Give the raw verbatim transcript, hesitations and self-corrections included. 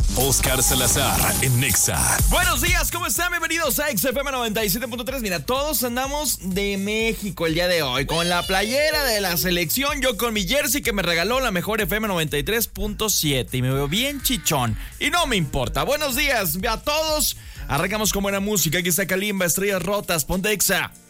Oscar Salazar en Nexa. Buenos días, ¿cómo están? Bienvenidos a X F M noventa y siete punto tres. Mira, todos andamos de México el día de hoy, con la playera de la selección, yo con mi jersey que me regaló la mejor F M noventa y tres punto siete y me veo bien chichón y no me importa. Buenos días a todos, arrancamos con buena música. Aquí está Kalimba, Estrellas Rotas, ponte Exa.